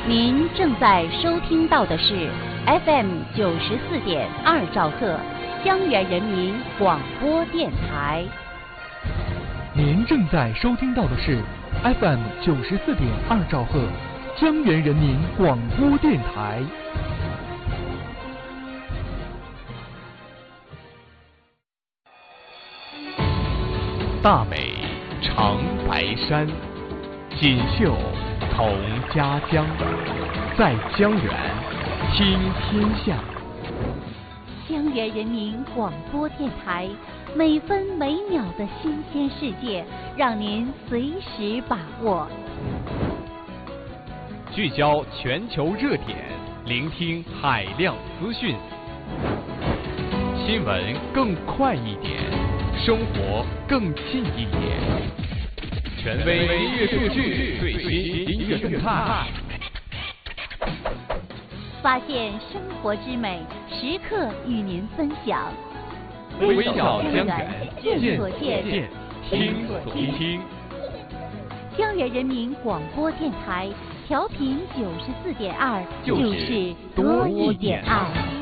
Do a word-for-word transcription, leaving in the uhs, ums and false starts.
您正在收听到的是 F M 九十四点二兆赫，江源人民广播电台。 您正在收听到的是 F M 九十四点二兆赫，江源人民广播电台。 大美长白山，锦绣同家乡，在江源听天下。 江源人民广播电台，每分每秒的新鲜世界，让您随时把握。 聚焦全球热点，聆听海量资讯，新闻更快一点，生活更近一点。权威音乐数据，最新音乐动态， 发现生活之美，时刻与您分享。 微笑江源， 见所见， 听所听。 江源人民广播电台调频九十四点二， 就是多一点爱。